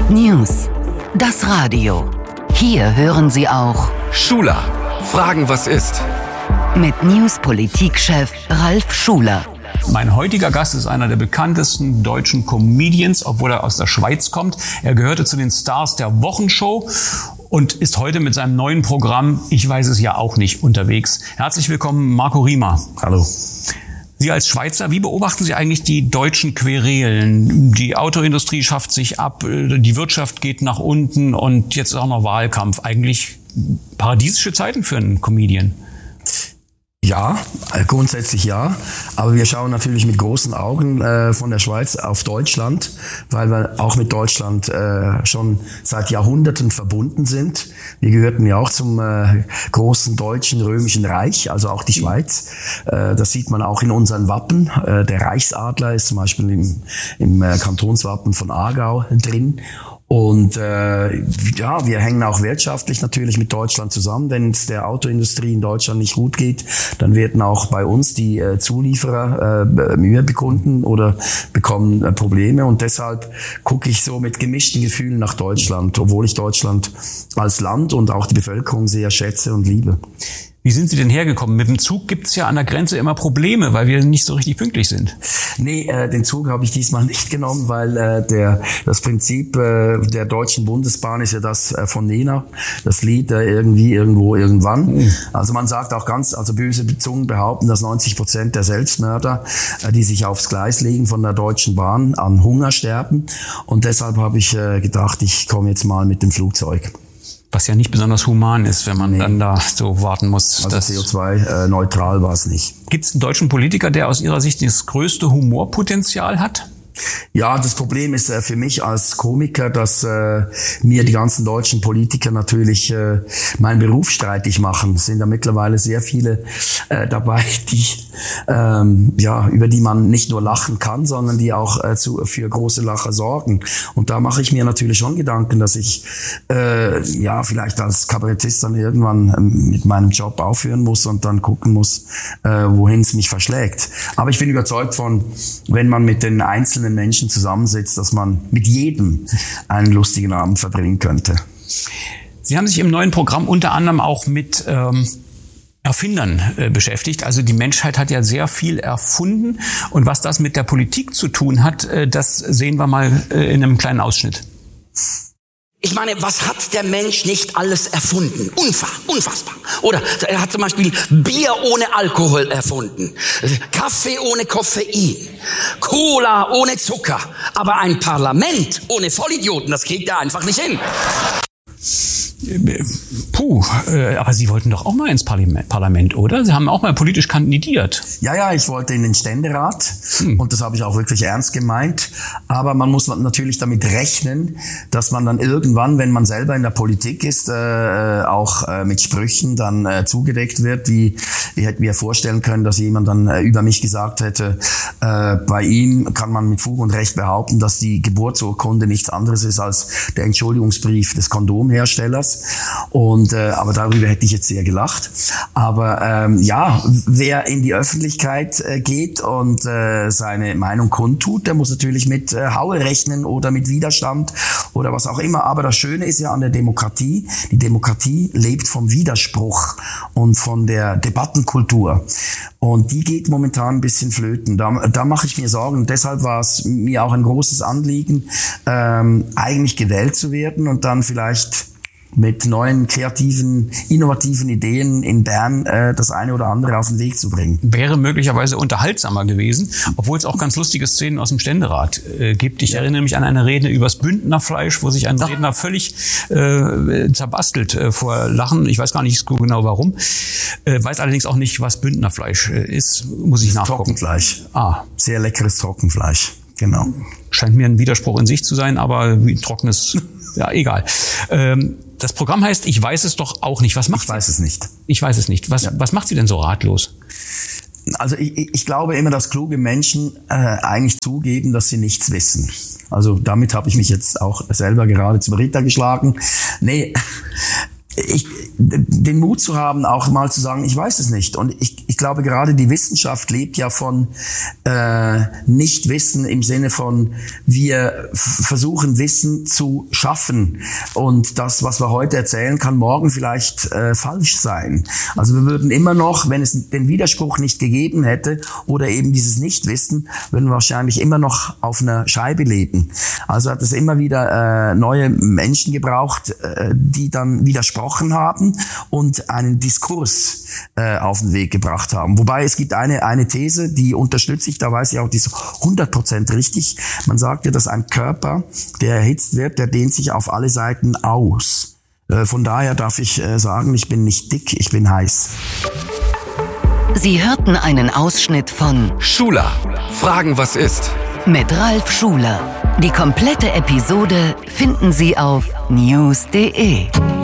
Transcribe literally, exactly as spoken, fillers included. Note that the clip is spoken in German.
News. Das Radio. Hier hören Sie auch Schuler. Fragen, was ist? Mit News-Politikchef Ralf Schuler. Mein heutiger Gast ist einer der bekanntesten deutschen Comedians, obwohl er aus der Schweiz kommt. Er gehörte zu den Stars der Wochenshow und ist heute mit seinem neuen Programm Ich weiß es ja auch nicht unterwegs. Herzlich willkommen, Marco Riemer. Hallo. Sie als Schweizer, wie beobachten Sie eigentlich die deutschen Querelen? Die Autoindustrie schafft sich ab, die Wirtschaft geht nach unten und jetzt auch noch Wahlkampf. Eigentlich paradiesische Zeiten für einen Comedian. Ja, grundsätzlich ja, aber wir schauen natürlich mit großen Augen äh, von der Schweiz auf Deutschland, weil wir auch mit Deutschland äh, schon seit Jahrhunderten verbunden sind. Wir gehörten ja auch zum äh, großen deutschen römischen Reich, also auch die Schweiz. Äh, das sieht man auch in unseren Wappen. Äh, der Reichsadler ist zum Beispiel im, im äh, Kantonswappen von Aargau drin. Und äh, ja, wir hängen auch wirtschaftlich natürlich mit Deutschland zusammen. Wenn es der Autoindustrie in Deutschland nicht gut geht, dann werden auch bei uns die äh, Zulieferer äh, Mühe bekunden oder bekommen äh, Probleme. Und deshalb gucke ich so mit gemischten Gefühlen nach Deutschland, obwohl ich Deutschland als Land und auch die Bevölkerung sehr schätze und liebe. Wie sind Sie denn hergekommen? Mit dem Zug gibt es ja an der Grenze immer Probleme, weil wir nicht so richtig pünktlich sind. Nee, äh, den Zug habe ich diesmal nicht genommen, weil äh, der das Prinzip äh, der Deutschen Bundesbahn ist ja das äh, von Nena, das Lied äh, irgendwie, irgendwo, irgendwann. Mhm. Also man sagt auch ganz, also böse Zungen behaupten, dass neunzig Prozent der Selbstmörder, äh, die sich aufs Gleis legen von der Deutschen Bahn, an Hunger sterben. Und deshalb habe ich äh, gedacht, ich komme jetzt mal mit dem Flugzeug. Was ja nicht besonders human ist, wenn man nee. dann da so warten muss. Also C O zwei neutral war es nicht. Gibt es einen deutschen Politiker, der aus Ihrer Sicht das größte Humorpotenzial hat? Ja, das Problem ist äh, für mich als Komiker, dass äh, mir die ganzen deutschen Politiker natürlich äh, meinen Beruf streitig machen. Es sind da mittlerweile sehr viele äh, dabei, die ähm, ja über die man nicht nur lachen kann, sondern die auch äh, zu, für große Lacher sorgen. Und da mache ich mir natürlich schon Gedanken, dass ich äh, ja vielleicht als Kabarettist dann irgendwann ähm, mit meinem Job aufhören muss und dann gucken muss, äh, wohin es mich verschlägt. Aber ich bin überzeugt von, wenn man mit den einzelnen Menschen zusammensitzt, dass man mit jedem einen lustigen Abend verbringen könnte. Sie haben sich im neuen Programm unter anderem auch mit ähm, Erfindern äh, beschäftigt. Also die Menschheit hat ja sehr viel erfunden. Und was das mit der Politik zu tun hat, äh, das sehen wir mal äh, in einem kleinen Ausschnitt. Ich meine, was hat der Mensch nicht alles erfunden? Unfassbar, unfassbar. Oder er hat zum Beispiel Bier ohne Alkohol erfunden, Kaffee ohne Koffein, Cola ohne Zucker. Aber ein Parlament ohne Vollidioten, das kriegt er einfach nicht hin. Puh, äh, aber Sie wollten doch auch mal ins Parlament, Parlament, oder? Sie haben auch mal politisch kandidiert. Ja, ja, ich wollte in den Ständerat hm. und das habe ich auch wirklich ernst gemeint. Aber man muss natürlich damit rechnen, dass man dann irgendwann, wenn man selber in der Politik ist, äh, auch äh, mit Sprüchen dann äh, zugedeckt wird. Wie, wie hätten wir vorstellen können, dass jemand dann äh, über mich gesagt hätte, äh, bei ihm kann man mit Fug und Recht behaupten, dass die Geburtsurkunde nichts anderes ist als der Entschuldigungsbrief des Kondomherstellers. Und äh, aber darüber hätte ich jetzt sehr gelacht. Aber ähm, ja, wer in die Öffentlichkeit äh, geht und äh, seine Meinung kundtut, der muss natürlich mit äh, Haue rechnen oder mit Widerstand oder was auch immer. Aber das Schöne ist ja an der Demokratie, die Demokratie lebt vom Widerspruch und von der Debattenkultur. Und die geht momentan ein bisschen flöten. Da, da mache ich mir Sorgen. Und deshalb war es mir auch ein großes Anliegen, ähm, eigentlich gewählt zu werden und dann vielleicht mit neuen, kreativen, innovativen Ideen in Bern äh, das eine oder andere auf den Weg zu bringen. Wäre möglicherweise unterhaltsamer gewesen, obwohl es auch ganz lustige Szenen aus dem Ständerat äh, gibt. Ich ja. erinnere mich an eine Rede übers Bündnerfleisch, wo sich ein Ach. Redner völlig äh, zerbastelt äh, vor Lachen. Ich weiß gar nicht so genau warum. Äh, weiß allerdings auch nicht, was Bündnerfleisch äh, ist. Muss ich nachgucken. Trockenfleisch. Ah. Sehr leckeres Trockenfleisch. Genau. Scheint mir ein Widerspruch in sich zu sein, aber wie trockenes, ja, egal. Ähm, Das Programm heißt, ich weiß es doch auch nicht. Was macht Ich weiß sie? es nicht. Ich weiß es nicht. Was, ja. was macht sie denn so ratlos? Also ich, ich glaube immer, dass kluge Menschen äh, eigentlich zugeben, dass sie nichts wissen. Also damit habe ich mich jetzt auch selber gerade zum Ritter geschlagen. Nee, ich, den Mut zu haben, auch mal zu sagen, ich weiß es nicht. Und ich, ich ich glaube, gerade die Wissenschaft lebt ja von äh, Nichtwissen im Sinne von, wir f- versuchen Wissen zu schaffen. Und das, was wir heute erzählen, kann morgen vielleicht äh, falsch sein. Also wir würden immer noch, wenn es den Widerspruch nicht gegeben hätte oder eben dieses Nichtwissen, würden wir wahrscheinlich immer noch auf einer Scheibe leben. Also hat es immer wieder äh, neue Menschen gebraucht, äh, die dann widersprochen haben und einen Diskurs äh, auf den Weg gebracht haben. Wobei es gibt eine eine These, die unterstütze ich, da weiß ich auch, die ist hundert Prozent richtig. Man sagt ja, dass ein Körper, der erhitzt wird, der dehnt sich auf alle Seiten aus. Äh, von daher darf ich äh, sagen, ich bin nicht dick, ich bin heiß. Sie hörten einen Ausschnitt von Schula. Fragen, was ist? mit Ralf Schuler. Die komplette Episode finden Sie auf news punkt de.